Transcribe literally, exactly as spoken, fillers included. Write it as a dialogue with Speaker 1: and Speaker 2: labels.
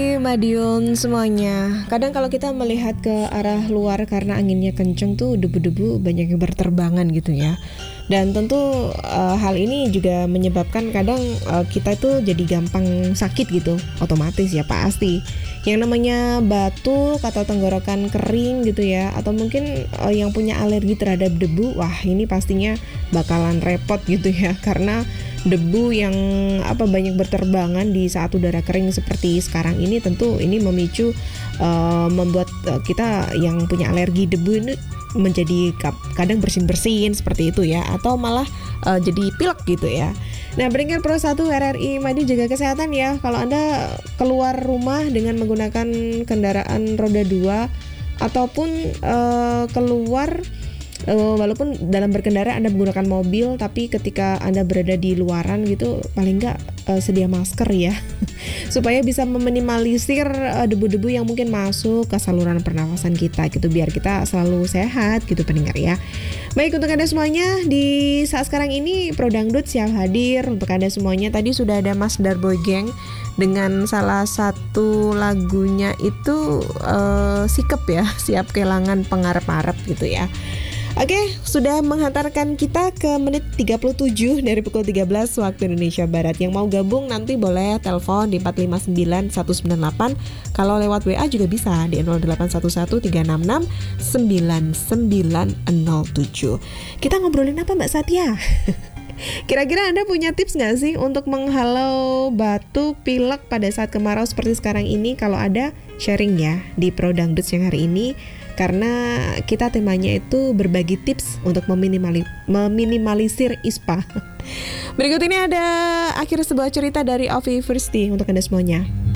Speaker 1: Madiun semuanya. Kadang kalau kita melihat ke arah luar karena anginnya kenceng tuh debu-debu banyak yang berterbangan gitu ya. Dan tentu uh, hal ini juga menyebabkan kadang uh, kita itu jadi gampang sakit gitu. Otomatis ya pasti. Yang namanya batuk atau tenggorokan kering gitu ya, atau mungkin uh, yang punya alergi terhadap debu, wah ini pastinya bakalan repot gitu ya, karena debu yang apa banyak berterbangan di saat udara kering seperti sekarang ini, tentu ini memicu uh, membuat uh, kita yang punya alergi debu ini menjadi kadang bersin-bersin seperti itu ya, atau malah uh, jadi pilek gitu ya. Nah, Beringkat Pro satu R R I Madiun jaga kesehatan ya. Kalau Anda keluar rumah dengan menggunakan kendaraan roda dua ataupun uh, keluar Uh, walaupun dalam berkendara Anda menggunakan mobil, tapi ketika Anda berada di luaran gitu, paling nggak uh, sedia masker ya, supaya bisa meminimalisir uh, debu-debu yang mungkin masuk ke saluran pernafasan kita gitu, biar kita selalu sehat gitu pendengar ya. Baik, untuk Anda semuanya di saat sekarang ini Pro Dangdut siap hadir untuk Anda semuanya. Tadi sudah ada Mas Darboy Gang dengan salah satu lagunya itu uh, Sikep ya, siap kehilangan pengarep-arep gitu ya. Oke, sudah menghantarkan kita ke menit tiga puluh tujuh dari pukul tiga belas waktu Indonesia Barat. Yang mau gabung nanti boleh telepon di empat lima sembilan satu sembilan delapan. Kalau lewat W A juga bisa di nol delapan satu satu tiga enam enam sembilan sembilan nol tujuh. Kita ngobrolin apa Mbak Satya? Kira-kira Anda punya tips nggak sih untuk menghalau batuk, pilek pada saat kemarau seperti sekarang ini? Kalau ada, sharing ya di Pro Dangdut yang hari ini. Karena kita temanya itu berbagi tips untuk meminimali- meminimalisir ispa. Berikut ini ada akhir sebuah cerita dari Ovi Firsti untuk Anda semuanya.